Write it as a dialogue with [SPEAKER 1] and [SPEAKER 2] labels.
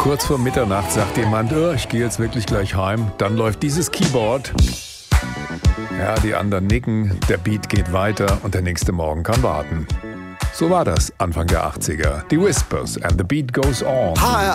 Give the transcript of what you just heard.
[SPEAKER 1] Kurz vor Mitternacht sagt jemand, oh, ich gehe jetzt wirklich gleich heim. Dann läuft dieses Keyboard. Ja, die anderen nicken, der Beat geht weiter und der nächste Morgen kann warten. So war das Anfang der 80er. Die Whispers and the Beat Goes On.